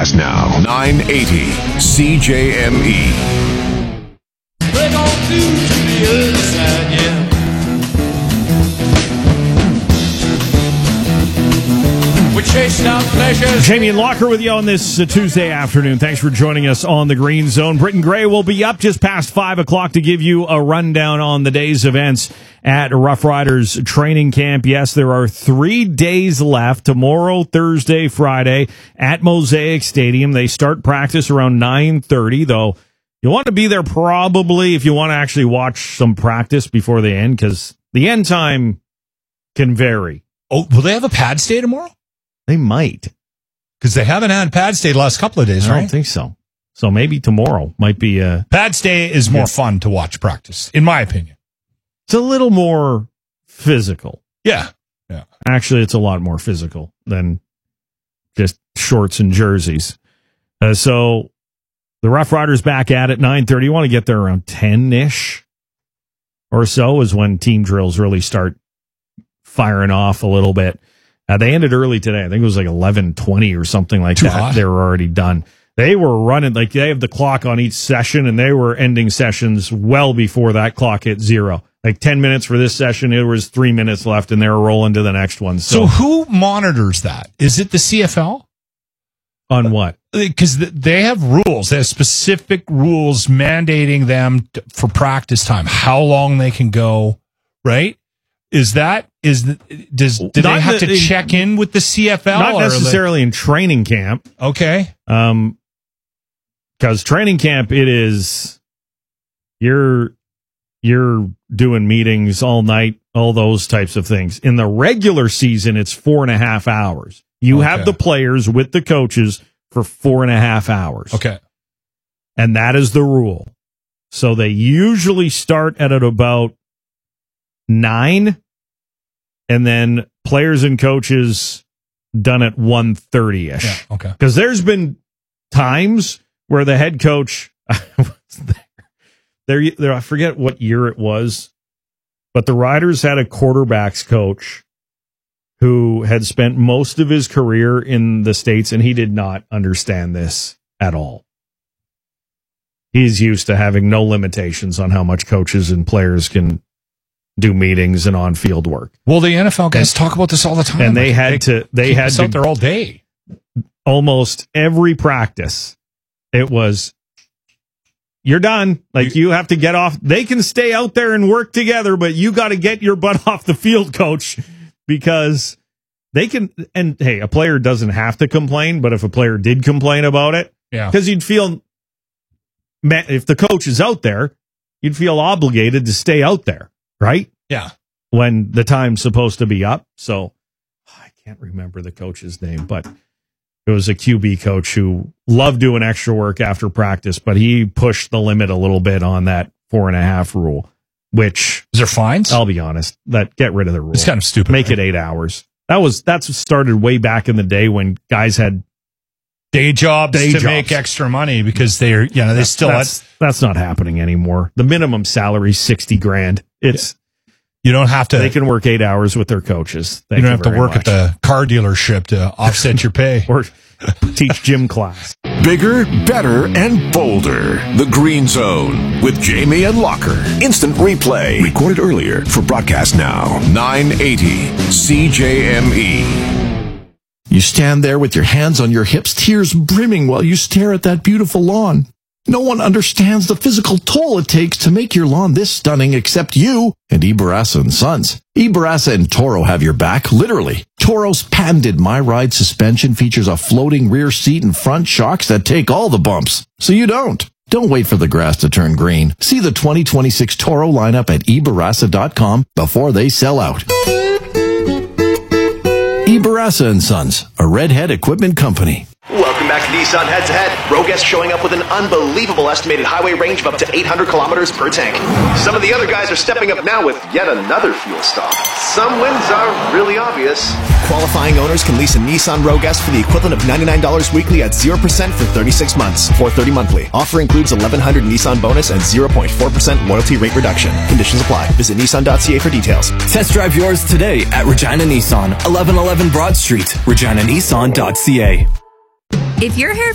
broadcast now. 980 CJME. We're going to the other side, yeah. We chased our pleasures. Jamie and Locker with you on this Tuesday afternoon. Thanks for joining us on the Green Zone. Britton Gray will be up just past 5 o'clock to give you a rundown on the day's events at Rough Riders training camp. Yes, there are 3 days left. Tomorrow, Thursday, Friday at Mosaic Stadium. They start practice around 9:30, though. You want to be there probably if you want to actually watch some practice before the end, because the end time can vary. Oh, will they have a pads day tomorrow? They might. Because they haven't had pads day the last couple of days, I right? don't think so. So maybe tomorrow might be pads day is more fun to watch practice, in my opinion. It's a little more physical. Yeah. Actually, it's a lot more physical than just shorts and jerseys. So the Rough Riders back at it 9:30. You want to get there around 10-ish or so is when team drills really start firing off a little bit. They ended early today. I think it was like 11:20 or something like that. Hot. They were already done. They were running, like they have the clock on each session, and they were ending sessions well before that clock hit 0. Like 10 minutes for this session, it was 3 minutes left, and they were rolling to the next one. So who monitors that? Is it the CFL? On what? Because they have rules. They have specific rules mandating them for practice time, how long they can go, right? Do they have to check in with the CFL? Not necessarily in training camp. Okay. Because training camp, it is, you're doing meetings all night, all those types of things. In the regular season, it's 4.5 hours. You have the players with the coaches for 4.5 hours. Okay. And that is the rule. So they usually start at about 9, and then players and coaches done at 1:30-ish. Yeah, okay. Because there's been times where the head coach was there. I forget what year it was, but the Riders had a quarterbacks coach who had spent most of his career in the States, and he did not understand this at all. He's used to having no limitations on how much coaches and players can do meetings and on-field work. Well, the NFL guys talk about this all the time. And they had to out there all day. Almost every practice, it was, you're done. Like, you have to get off. They can stay out there and work together, but you got to get your butt off the field, coach, because they can. And hey, a player doesn't have to complain, but if a player did complain about it, because you'd feel, if the coach is out there, you'd feel obligated to stay out there, right? Yeah. When the time's supposed to be up. So I can't remember the coach's name, but it was a QB coach who loved doing extra work after practice, but he pushed the limit a little bit on that 4.5 rule, which is there fines? I'll be honest, get rid of the rule. It's kind of stupid. Make it 8 hours. That's started way back in the day when guys had day jobs to make extra money because that's not happening anymore. The minimum salary is $60,000. You don't have to. They can work 8 hours with their coaches. You don't have to work at the car dealership to offset your pay or teach gym class. Bigger, better, and bolder. The Green Zone with Jamie and Locker. Instant replay. Recorded earlier for broadcast now. 980 CJME. You stand there with your hands on your hips, tears brimming while you stare at that beautiful lawn. No one understands the physical toll it takes to make your lawn this stunning except you and Ibarasa & Sons. Ibarasa and Toro have your back, literally. Toro's patented MyRide suspension features a floating rear seat and front shocks that take all the bumps, so you don't. Don't wait for the grass to turn green. See the 2026 Toro lineup at Ibarasa.com before they sell out. Ibarasa & Sons, a Redhead equipment company. Welcome back to Nissan Head to Head. Roguest showing up with an unbelievable estimated highway range of up to 800 kilometers per tank. Some of the other guys are stepping up now with yet another fuel stop. Some wins are really obvious. Qualifying owners can lease a Nissan Roguest for the equivalent of $99 weekly at 0% for 36 months, $430 monthly. Offer includes $1,100 Nissan bonus and 0.4% loyalty rate reduction. Conditions apply. Visit Nissan.ca for details. Test drive yours today at Regina Nissan, 1111 Broad Street, reginanissan.ca. If your hair